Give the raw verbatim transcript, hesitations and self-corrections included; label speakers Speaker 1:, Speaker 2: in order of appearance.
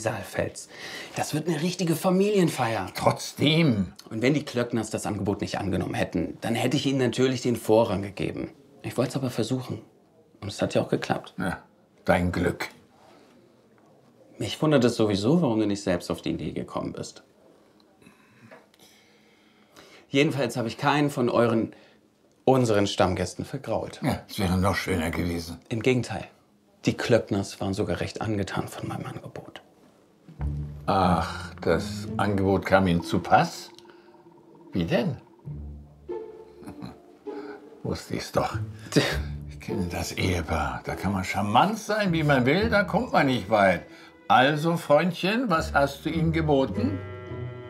Speaker 1: Saalfels. Das wird eine richtige Familienfeier.
Speaker 2: Trotzdem.
Speaker 1: Und wenn die Klöckners das Angebot nicht angenommen hätten, dann hätte ich ihnen natürlich den Vorrang gegeben. Ich wollte es aber versuchen. Und es hat ja auch geklappt.
Speaker 2: Ja, dein Glück.
Speaker 1: Mich wundert es sowieso, warum du nicht selbst auf die Idee gekommen bist. Jedenfalls habe ich keinen von euren, unseren Stammgästen vergrault.
Speaker 2: Ja, es wäre noch schöner gewesen.
Speaker 1: Im Gegenteil. Die Klöckners waren sogar recht angetan von meinem Angebot.
Speaker 2: Ach, das Angebot kam Ihnen zu Pass? Wie denn? Wusste ich's doch. Ich kenne das Ehepaar. Da kann man charmant sein, wie man will, da kommt man nicht weit. Also, Freundchen, was hast du ihm geboten?